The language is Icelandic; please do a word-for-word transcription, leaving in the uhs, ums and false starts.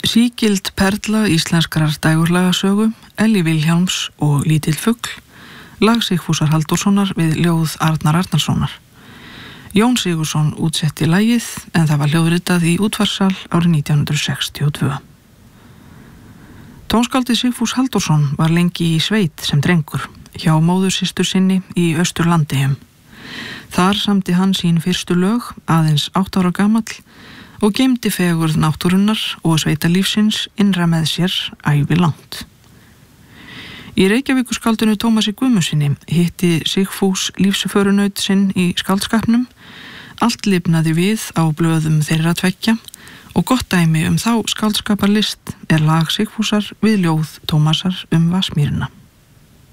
Sígild perla íslenskrar dægurlagasögu, Elli Vilhjálms og Lítill fugl, lag Sigfúsar Halldórssonar við ljóð Arnar Arnarssonar. Jón Sigurðsson útsetti lagið en það var hljóðritað í útvarpssal árið nítján hundruð sextíu og tvö. Tónskáldið Sigfús Halldórsson var lengi í sveit sem drengur hjá móðursystur sinni í Austurlandeyjum. Þar samdi hann sín fyrstu lög, aðeins átta ára gamall, og geymdi fegurð náttúrunnar og sveitalífsins innra með sér ævi langt. Í Reykjavíkurskáldinu Tómasi Guðmundssyni hitti Sigfús lífsförunaut sinn í skáldskapnum, allt lifnaði við á blöðum þeirra tveggja og gott dæmi um þá skáldskaparlist er lag Sigfúsar við ljóð Tómasar um Vatnsmýrina.